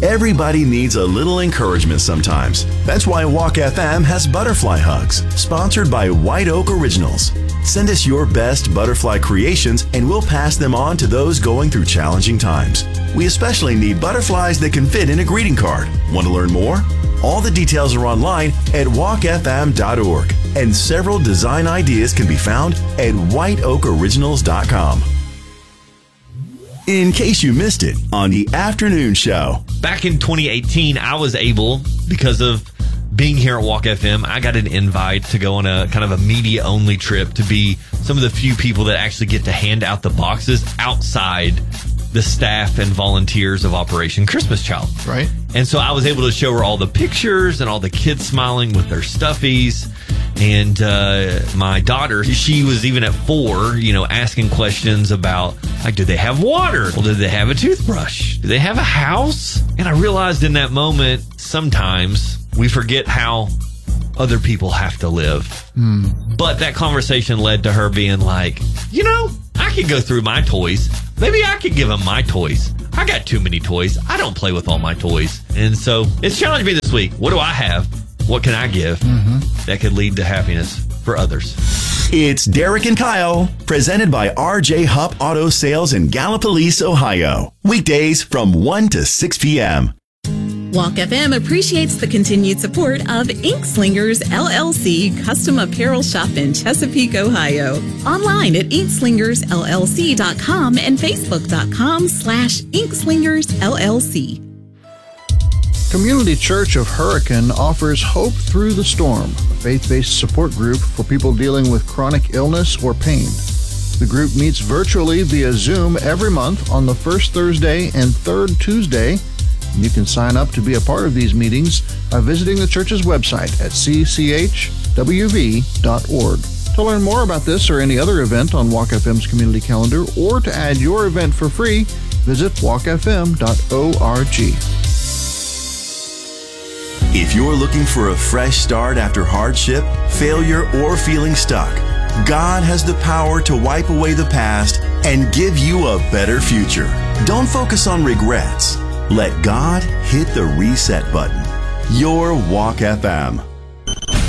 Everybody needs a little encouragement sometimes. That's why Walk FM has Butterfly Hugs, sponsored by White Oak Originals. Send us your best butterfly creations and we'll pass them on to those going through challenging times. We especially need butterflies that can fit in a greeting card. Want to learn more? All the details are online at walkfm.org, and several design ideas can be found at whiteoakoriginals.com. In case you missed it on the afternoon show. Back in 2018, I was able, because of being here at Walk FM, I got an invite to go on a kind of a media-only trip to be some of the few people that actually get to hand out the boxes outside the staff and volunteers of Operation Christmas Child. Right. And so I was able to show her all the pictures and all the kids smiling with their stuffies. And my daughter, she was even at 4, asking questions about, like, do they have water? Well, do they have a toothbrush? Do they have a house? And I realized in that moment, sometimes we forget how other people have to live. But that conversation led to her being like, I could go through my toys. Maybe I could give them my toys. I got too many toys. I don't play with all my toys. And so it's challenged me this week. What do I have? What can I give that could lead to happiness for others? It's Derek and Kyle, presented by RJ Hupp Auto Sales in Gallipolis, Ohio. Weekdays from 1 to 6 p.m. Walk FM appreciates the continued support of Ink Slingers LLC Custom Apparel Shop in Chesapeake, Ohio. Online at inkslingersllc.com and facebook.com/inkslingersllc. Community Church of Hurricane offers Hope Through the Storm, a faith-based support group for people dealing with chronic illness or pain. The group meets virtually via Zoom every month on the first Thursday and third Tuesday. You can sign up to be a part of these meetings by visiting the church's website at cchwv.org. To learn more about this or any other event on Walk FM's community calendar, or to add your event for free, visit walkfm.org. If you're looking for a fresh start after hardship, failure, or feeling stuck, God has the power to wipe away the past and give you a better future. Don't focus on regrets. Let God hit the reset button. Your Walk FM.